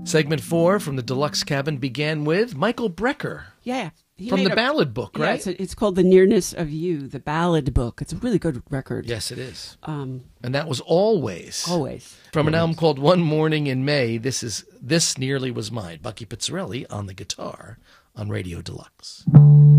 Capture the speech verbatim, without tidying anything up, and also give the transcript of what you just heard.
Segment four from the Deluxe Cabin began with Michael Brecker. Yeah. He From the a, ballad book, right? Yeah, it's, a, it's called The Nearness of You, the ballad book. It's a really good record. Yes, it is. Um, and that was Always. Always. From an Always. album called One Morning in May. This is This Nearly Was Mine. Bucky Pizzarelli on the guitar on Radio Deluxe.